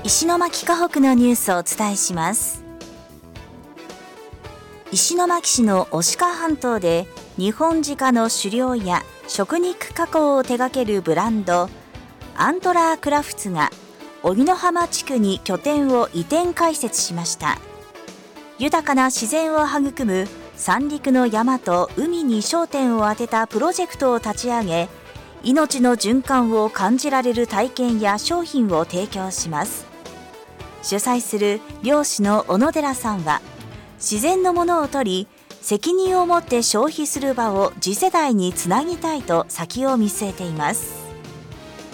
石巻河北のニュースをお伝えします。石巻市の牡鹿半島で日本鹿の狩猟や食肉加工を手掛けるブランドアントラークラフツが荻野浜地区に拠点を移転開設しました。豊かな自然を育む三陸の山と海に焦点を当てたプロジェクトを立ち上げ、命の循環を感じられる体験や商品を提供します。主催する漁師の小野寺さんは、自然のものを取り、責任を持って消費する場を次世代につなぎたいと先を見据えています。